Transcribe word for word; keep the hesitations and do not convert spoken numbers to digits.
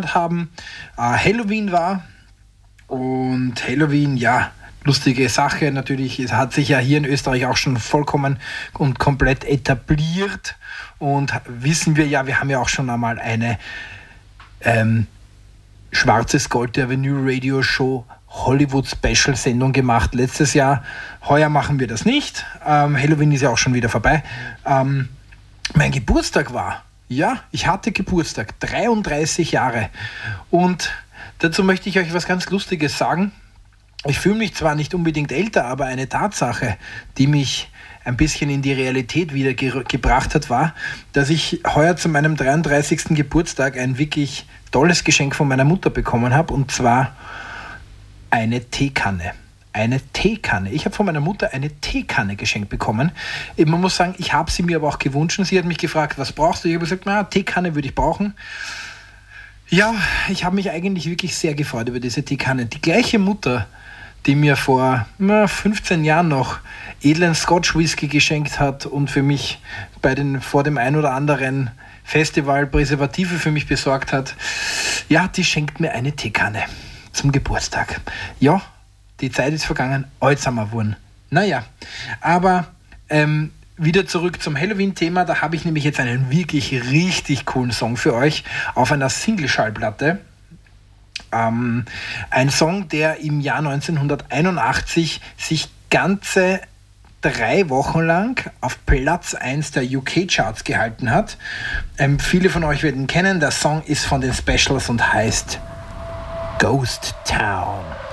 angeschaut haben, äh, Halloween war. Und Halloween, ja, lustige Sache natürlich. Es hat sich ja hier in Österreich auch schon vollkommen und komplett etabliert. Und wissen wir ja, wir haben ja auch schon einmal eine ähm, Schwarzes Gold der Avenue Radio Show Hollywood Special Sendung gemacht letztes Jahr. Heuer machen wir das nicht. Ähm, Halloween ist ja auch schon wieder vorbei. Ähm, mein Geburtstag war, ja, ich hatte Geburtstag, dreiunddreißig Jahre. Und dazu möchte ich euch was ganz Lustiges sagen. Ich fühle mich zwar nicht unbedingt älter, aber eine Tatsache, die mich ein bisschen in die Realität wieder ge- gebracht hat, war, dass ich heuer zu meinem dreiunddreißigsten Geburtstag ein wirklich tolles Geschenk von meiner Mutter bekommen habe, und zwar eine Teekanne. Eine Teekanne. Ich habe von meiner Mutter eine Teekanne geschenkt bekommen. Man muss sagen, ich habe sie mir aber auch gewünscht. Sie hat mich gefragt, was brauchst du? Ich habe gesagt, na, Teekanne würde ich brauchen. Ja, ich habe mich eigentlich wirklich sehr gefreut über diese Teekanne. Die gleiche Mutter, die mir vor na, fünfzehn Jahren noch edlen Scotch Whisky geschenkt hat und für mich bei den, vor dem ein oder anderen Festival Präservative für mich besorgt hat, ja, die schenkt mir eine Teekanne zum Geburtstag. Ja, die Zeit ist vergangen, alt sind wir geworden. Naja, aber ähm, wieder zurück zum Halloween-Thema. Da habe ich nämlich jetzt einen wirklich richtig coolen Song für euch auf einer Single-Schallplatte. Ähm, ein Song, der im Jahr neunzehnhunderteinundachtzig sich ganze drei Wochen lang auf Platz eins der U K-Charts gehalten hat. Ähm, viele von euch werden ihn kennen. Der Song ist von den Specials und heißt Ghost Town.